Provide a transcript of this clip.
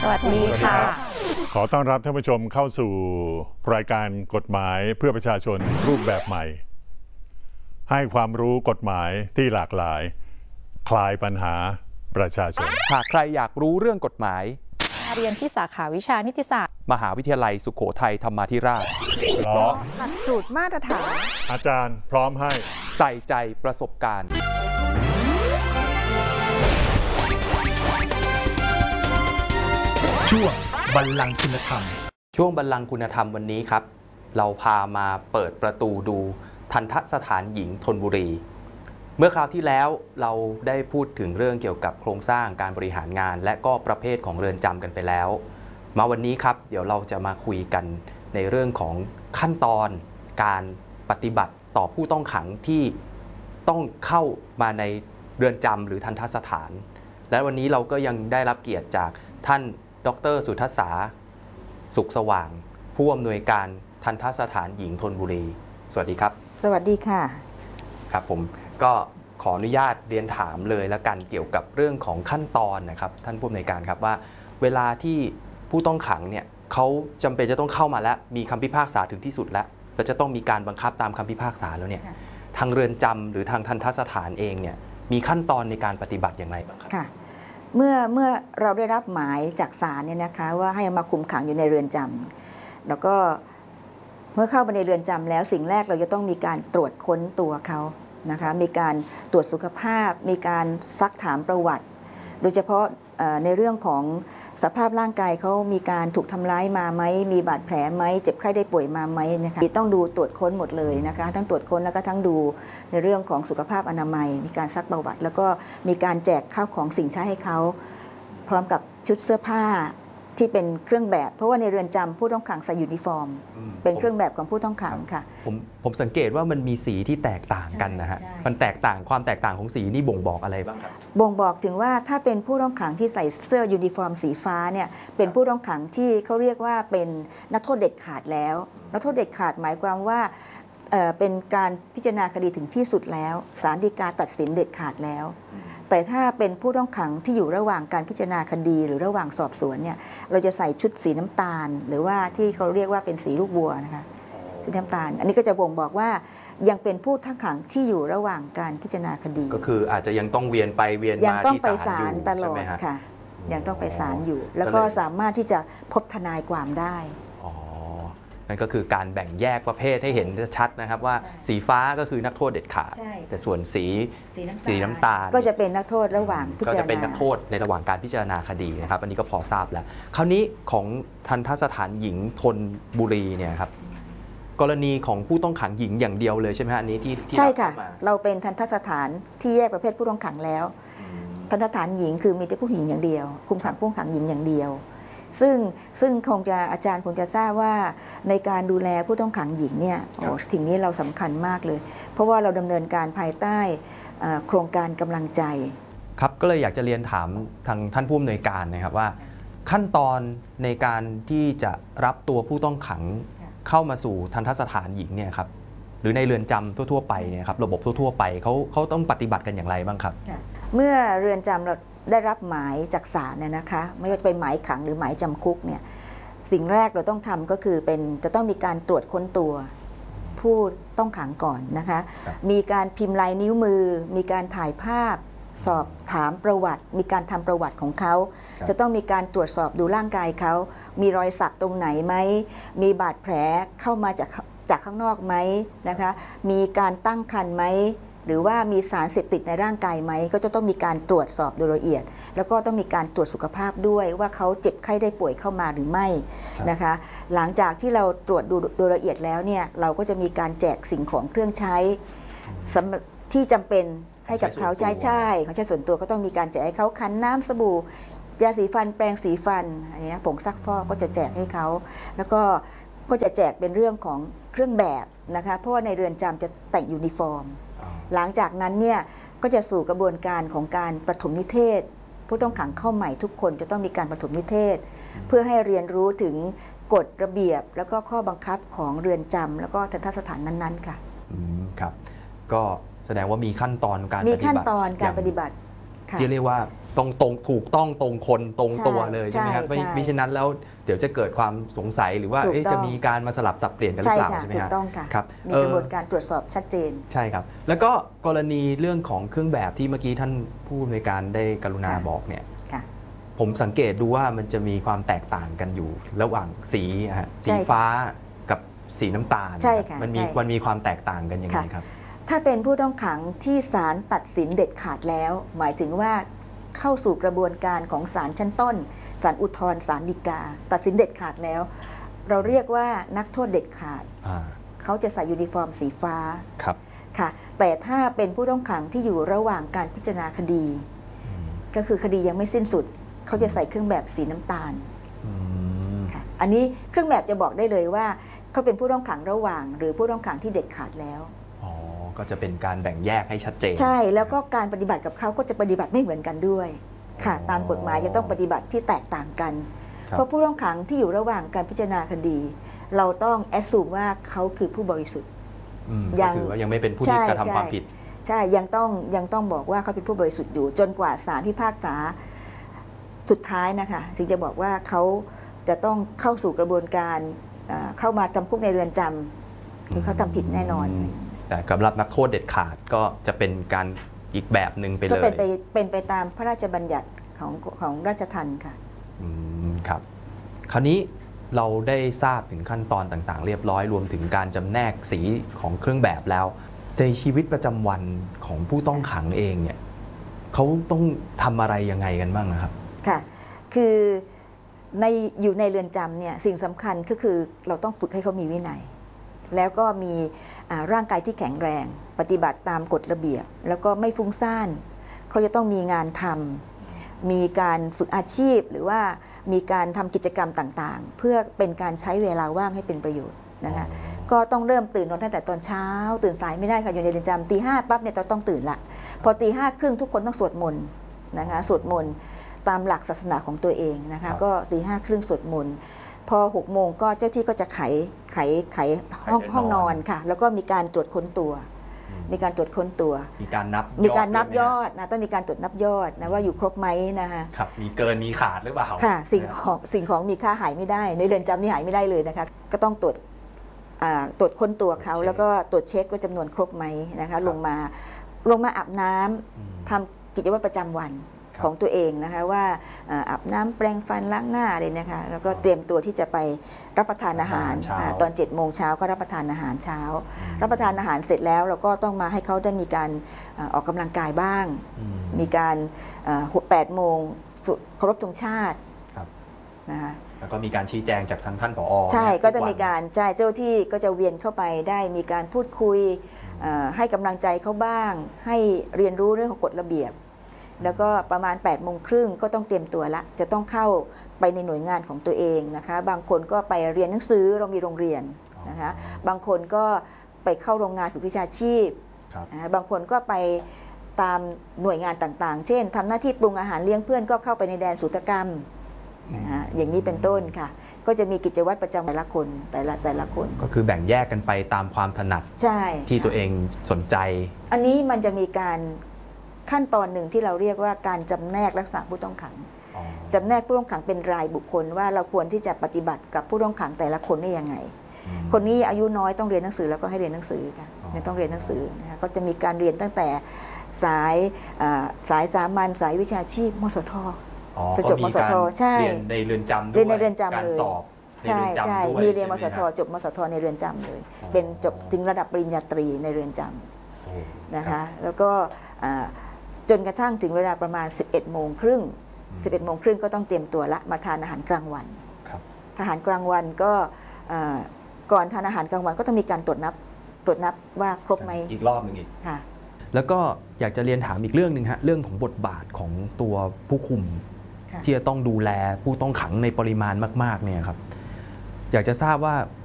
สวัสดีค่ะขอต้อนรับท่านผู้ชมเข้าสู่รายการกฎหมายเพื่อประชาชนรูปแบบใหม่ให้ความรู้กฎหมายที่หลากหลายคลายปัญหาประชาชนหากใครอยากรู้เรื่องกฎหมายเรียนที่สาขาวิชานิติศาสตร์มหาวิทยาลัยสุโขทัยธรรมาธิราชเพราะหลักสูตรมาตรฐานอาจารย์พร้อมให้ใส่ใจประสบการณ์ช่วงบัลลังก์คุณธรรมช่วงบัลลังก์คุณธรรมวันนี้ครับเราพามาเปิดประตูดูทัณฑสถานหญิงธนบุรีเมื่อคราวที่แล้วเราได้พูดถึงเรื่องเกี่ยวกับโครงสร้างการบริหารงานและก็ประเภทของเรือนจำกันไปแล้วมาวันนี้ครับเดี๋ยวเราจะมาคุยกันในเรื่องของขั้นตอนการปฏิบัติต่อผู้ต้องขังที่ต้องเข้ามาในเรือนจำหรือทัณฑสถานและวันนี้เราก็ยังได้รับเกียรติจากท่านดร.สุทัศสาสุขสว่างผู้อำนวยการทัณฑสถานหญิงธนบุรีสวัสดีครับสวัสดีค่ะครับผมก็ขออนุญาตเรียนถามเลยแล้วกันเกี่ยวกับเรื่องของขั้นตอนนะครับท่านผู้อำนวยการครับว่าเวลาที่ผู้ต้องขังเนี่ยเขาจำเป็นจะต้องเข้ามาแล้วมีคำพิพากษาถึงที่สุดแล้วจะต้องมีการบังคับตามคำพิพากษาแล้วเนี่ยทางเรือนจำหรือทางทัณฑสถานเองเนี่ยมีขั้นตอนในการปฏิบัติอย่างไรบ้างครับค่ะเมื่อเราได้รับหมายจากศาลเนี่ยนะคะว่าให้มาคุมขังอยู่ในเรือนจำแล้วก็เมื่อเข้าไปในเรือนจำแล้วสิ่งแรกเราจะต้องมีการตรวจค้นตัวเขานะคะมีการตรวจสุขภาพมีการซักถามประวัติโดยเฉพาะในเรื่องของสภาพร่างกายเขามีการถูกทำร้ายมาไหมมีบาดแผลไหมเจ็บไข้ได้ป่วยมาไหมนะคะต้องดูตรวจค้นหมดเลยนะคะทั้งตรวจค้นแล้วก็ทั้งดูในเรื่องของสุขภาพอนามัยมีการซักประวัติแล้วก็มีการแจกข้าวของสิ่งใช้ให้เขาพร้อมกับชุดเสื้อผ้าที่เป็นเครื่องแบบเพราะว่าในเรือนจำผู้ต้องขังใส่ยูนิฟอร์มเป็นเครื่องแบบของผู้ต้องขังค่ะผมสังเกตว่ามันมีสีที่แตกต่างกันนะฮะมันแตกต่างความแตกต่างของสีนี่บ่งบอกอะไรบ้างครับบ่งบอกถึงว่าถ้าเป็นผู้ต้องขังที่ใส่เสื้อยูนิฟอร์มสีฟ้าเนี่ยเป็นผู้ต้องขังที่เขาเรียกว่าเป็นนักโทษเด็ดขาดแล้วนักโทษเด็ดขาดหมายความว่าเป็นการพิจารณาคดีถึงที่สุดแล้วศาลฎีกาตัดสินเด็ดขาดแล้วแต่ถ้าเป็นผู้ต้องขังที่อยู่ระหว่างการพิจารณาคดีหรือระหว่างสอบสวนเนี่ยเราจะใส่ชุดสีน้ำตาลหรือว่าที่เขาเรียกว่าเป็นสีลูกบัวนะคะชุดน้ำตาลอันนี้ก็จะบ่งบอกว่ายังเป็นผู้ต้องขังที่อยู่ระหว่างการพิจารณาคดีก็คืออาจจะยังต้องเวียนไปเวียนมายังต้องไปศาลตลอดค่ะยังต้องไปศาลอยู่แล้วก็สามารถที่จะพบทนายความได้นั่นก็คือการแบ่งแยกประเภทให้เห็นชัดนะครับว่าสีฟ้าก็คือนักโทษเด็ดขาดแต่ส่วนสีน้ำตาลก็จะเป็นนักโทษระหว่างพิจารณาก็จะเป็นนักโทษในระหว่างการพิจารณาคดีนะครับอันนี้ก็พอทราบแล้วคราวนี้ของทัณฑสถานหญิงธนบุรีเนี่ยครับกรณีของผู้ต้องขังหญิงอย่างเดียวเลยใช่ไหมฮะอันนี้ที่ใช่ค่ะเราเป็นทัณฑสถานที่แยกประเภทผู้ต้องขังแล้วทัณฑสถานหญิงคือมีแต่ผู้หญิงอย่างเดียวคุมขังผู้ต้องขังหญิงอย่างเดียวซึ่งคงจะอาจารย์คงจะทราบว่าในการดูแลผู้ต้องขังหญิงเนี่ยสิ่งนี้เราสำคัญมากเลยเพราะว่าเราดำเนินการภายใต้โครงการกำลังใจครับก็เลยอยากจะเรียนถามทางท่านผู้อำนวยการนะครับว่าขั้นตอนในการที่จะรับตัวผู้ต้องขังเข้ามาสู่ทัณฑสถานหญิงเนี่ยครับหรือในเรือนจำทั่วๆไปเนี่ยครับระบบทั่วๆไปเขาต้องปฏิบัติกันอย่างไรบ้างครับเมื่อเรือนจำเราได้รับหมายจากศาลเนี่ยนะคะไม่ว่าจะเป็นหมายขังหรือหมายจำคุกเนี่ยสิ่งแรกเราต้องทำก็คือจะต้องมีการตรวจค้นตัวผู้ต้องขังก่อนนะคะมีการพิมพ์ลายนิ้วมือมีการถ่ายภาพสอบถามประวัติมีการทำประวัติของเขาจะต้องมีการตรวจสอบดูร่างกายเขามีรอยสักตรงไหนไหมมีบาดแผลเข้ามาจากข้างนอกไหมนะคะมีการตั้งครรภ์ไหมหรือว่ามีสารเสพติดในร่างกายไหมก็จะต้องมีการตรวจสอบโดยละเอียดแล้วก็ต้องมีการตรวจสุขภาพด้วยว่าเขาเจ็บไข้ได้ป่วยเข้ามาหรือไม่นะคะหลังจากที่เราตรวจดูโดยละเอียดแล้วเนี่ยเราก็จะมีการแจกสิ่งของเครื่องใช้ที่จำเป็นให้กับเขาใช้ของใช้ส่วนตัวก็ต้องมีการแจกให้เขาขันน้ำสบู่ยาสีฟันแปรงสีฟันอะไรเงี้ยผงซักฟอกก็จะแจกให้เขาแล้วก็จะแจกเป็นเรื่องของเครื่องแบบนะคะเพราะว่าในเรือนจำจะแต่งยูนิฟอร์มหลังจากนั้นเนี่ยก็จะสู่กระบวนการของการประถมนิเทศผู้ต้องขังเข้าใหม่ทุกคนจะต้องมีการประถมนิเทศเพื่อให้เรียนรู้ถึงกฎระเบียบแล้วก็ข้อบังคับของเรือนจำแล้วก็ทัณฑสถานนั้นๆค่ะครับก็แสดงว่ามีขั้นตอนการมีขั้นตอนการปฏิบัติที่เรียกว่าต้องตรงถูกต้องตรงคนตรงตัวเลยใช่ไหมครับใช่ไม่เช่นนั้นแล้วเดี๋ยวจะเกิดความสงสัยหรือว่าถูกต้องจะมีการมาสลับสับเปลี่ยนกันหรือใช่เปล่าค่ะใช่ไหมถูครักบต้องค่ะครับมีกระบวนการตรวจสอบชัดเจนใช่ครับแล้วก็กรณีเรื่องของเครื่องแบบที่เมื่อกี้ท่านผู้อำนวยการได้กรุณาค่ะบอกเนี่ยค่ะผมสังเกตดูว่ามันจะมีความแตกต่างกันอยู่ระหว่างสีอะฮะใช่สีค่ะฟ้ากับสีน้ำตาลใช่รับค่ะมันมีใช่มันมีความแตกต่างกันยังไงครับถ้าเป็นผู้ต้องขังที่ศาลตัดสินเด็ดขาดแล้ว หมายถึงว่าเข้าสู่กระบวนการของศาลชั้นต้นศาลอุทธรณ์ศาลฎีกา ตัดสินเด็ดขาดแล้ว เราเรียกว่านักโทษเด็ดขาด เขาจะใส่ยูนิฟอร์มสีฟ้าครับค่ะ แต่ถ้าเป็นผู้ต้องขังที่อยู่ระหว่างการพิจารณาคดี ก็คือคดียังไม่สิ้นสุด เขาจะใส่เครื่องแบบสีน้ำตาลค่ะอันนี้เครื่องแบบจะบอกได้เลยว่าเขาเป็นผู้ต้องขังระหว่าง หรือผู้ต้องขังที่เด็ดขาดแล้วอ๋อ ก็จะเป็นการแบ่งแยกให้ชัดเจนใช่ แล้วก็การปฏิบัติกับเขาก็จะปฏิบัติไม่เหมือนกันด้วยค่ะ ตามกฎหมายจะต้องปฏิบัติที่แตกต่างกันครับเพราะผู้ต้องขังที่อยู่ระหว่างการพิจารณาคดี เราต้องแอดซูมว่าเขาคือผู้บริสุทธิ์ ยัก็งถือว่ายังไม่เป็นผู้ใช่ที่กระทำใช่ความผิดใช่ยังต้องบอกว่าเขาเป็นผู้บริสุทธิ์อยู่ จนกว่าศาลพิพากษาสุดท้ายนะคะถึงจะบอกว่าเขาจะต้องเข้าสู่กระบวนการเข้ามาจำคุกในเรือนจำคือเขาทำผิดแน่นอนแต่สำหรับนักโทษเด็ดขาดก็จะเป็นการอีกแบบหนึ่งไปเลยก็เป็นไปตามพระราชบัญญัติของราชทัณฑ์ค่ะครับ คราวนี้เราได้ทราบถึงขั้นตอนต่างๆ เรียบร้อยรวมถึงการจำแนกสีของเครื่องแบบแล้วในชีวิตประจำวันของผู้ต้องขังเองเนี่ยเขาต้องทำอะไรยังไงกันบ้างนะครับค่ะ คืออยู่ในเรือนจำเนี่ยสิ่งสำคัญก็คือเราต้องฝึกให้เขามีวินัย แล้วก็มีร่างกายที่แข็งแรง ปฏิบัติตามกฎระเบียบ แล้วก็ไม่ฟุ้งซ่านเขาจะต้องมีงานทำมีการฝึกอาชีพหรือว่ามีการทำกิจกรรมต่างๆ เพื่อเป็นการใช้เวลาว่างให้เป็นประโยชน์นะคะก็ต้องเริ่มตื่นนอนตั้งแต่ตอนเช้า ตื่นสายไม่ได้ค่ะอยู่ในเรือนจำตีห้าปั๊บเนี่ยเราต้องตื่นละพอตีห้าครึ่งทุกคนต้องสวดมนต์นะคะสวดมนต์ตามหลักศาสนาของตัวเองนะคะก็ตีห้าครึ่งสวดมนต์พอ6 โมงก็เจ้าที่ก็จะไขห้องนอนค่ะแล้วก็มีการตรวจค้นตัว มีการตรวจค้นตัวมีการนับมีการนับยด้อวไหมดนะต้องมีการตรวจนับยอดนะว่าอยู่ครบไหมนะคะครับมีเกินมีขาดหรือเปล่าค่ะสิ่งของมีค่าหายไม่ได้ ในเรือนจำนี่หายไม่ได้เลยนะคะก็ต้องตรวจค้นตัวเขาแล้วก็ตรวจเช็คว่าจำนวนครบไหมนะคะลงมาอาบน้ำทำกิจวัตรประจำวันของตัวเองนะคะว่าอาบน้ำแปรงฟันล้างหน้าอะไรนะคะแล้วก็เตรียมตัวที่จะไปรับประทานอาหารตอน7 โมงเช้าก็รับประทานอาหารเช้า รับประทานอาหารเสร็จแล้วเราก็ต้องมาให้เขาได้มีการออกกำลังกายบ้าง มีการ8 โมงเคารพธงชาตินะคะแล้วก็มีการชี้แจงจากทางท่านผอ. ใช่ก็จะมีการเจ้าที่ก็จะเวียนเข้าไปได้มีการพูดคุยให้กำลังใจเขาบ้าง ให้เรียนรู้เรื่องของกฎระเบียบ แล้วก็ประมาณ8 โมงครึ่งก็ต้องเตรียมตัวละจะต้องเข้าไปในหน่วยงานของตัวเองนะคะบางคนก็ไปเรียนหนังสือเรามีโรงเรียนนะคะบางคนก็ไปเข้าโรงงานฝึกวิชาชีพบางคนก็ไปตามหน่วยงานต่างๆ เช่นทำหน้าที่ปรุงอาหารเลี้ยงเพื่อนก็เข้าไปในแดนศุลกรรมนะคะอย่างนี้เป็นต้นค่ะก็จะมีกิจวัตรประจำแต่ละคนแต่ละคนก็คือแบ่งแยกกันไปตามความถนัดใช่ที่ตัวเองสนใจอันนี้มันจะมีการขั้นตอนหนึ่งที่เราเรียกว่าการจำแนกรักษาผู้ต้องขังจำแนกผู้ต้องขังเป็นรายบุคคลว่าเราควรที่จะปฏิบัติกับผู้ต้องขังแต่ละคนได้ยังไงคนนี้อายุน้อยต้องเรียนหนังสือแล้วก็ให้เรียนหนังสือค่ะยังต้องเรียนหนังสือนะคะก็จะมีการเรียนตั้งแต่สายสามัญสายวิชาชีพมสทจะจบมสทใช่เรียนในเรือนจำด้วยเรียนในเรือนจำการเลยสอบใช่ใช่มีเรียนมสทจบจบมสทในเรือนจำเลยเป็นจบถึงระดับปริญญาตรีในเรือนจำนะคะแล้วก็จนกระทั่งถึงเวลาประมาณ 11 โมงครึ่ง 11 โมงครึ่งก็ต้องเตรียมตัวละมาทานอาหารกลางวันอาหารกลางวันก็ก่อนทานอาหารกลางวันก็ต้องมีการตรวจนับว่าครบไหมอีกรอบหนึ่งอีกค่ะแล้วก็อยากจะเรียนถามอีกเรื่องหนึ่งฮะเรื่องของบทบาทของตัวผู้คุมที่จะต้องดูแลผู้ต้องขังในปริมาณมากๆเนี่ยครับอยากจะทราบว่า